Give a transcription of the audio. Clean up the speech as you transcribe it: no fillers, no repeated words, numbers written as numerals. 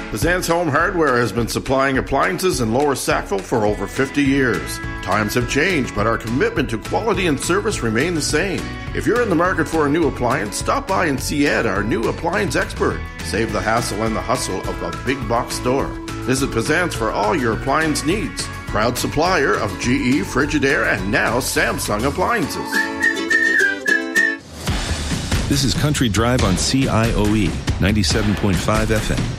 Pazan's Home Hardware has been supplying appliances in Lower Sackville for over 50 years. Times have changed, but our commitment to quality and service remain the same. If you're in the market for a new appliance, stop by and see Ed, our new appliance expert. Save the hassle and the hustle of a big box store. Visit Pazan's for all your appliance needs. Proud supplier of GE, Frigidaire, and now Samsung appliances. This is Country Drive on CIOE 97.5 FM.